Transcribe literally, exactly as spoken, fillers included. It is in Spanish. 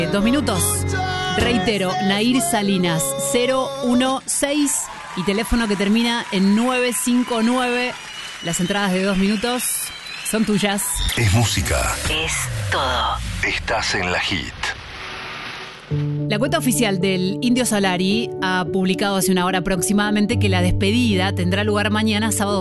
Dos minutos. Reitero, Nair Salinas, cero uno seis y teléfono que termina en nueve cinco nueve. Las entradas de dos minutos son tuyas. Es música. Es todo. Estás en la hit. La cuenta oficial del Indio Solari ha publicado hace una hora aproximadamente que la despedida tendrá lugar mañana, sábado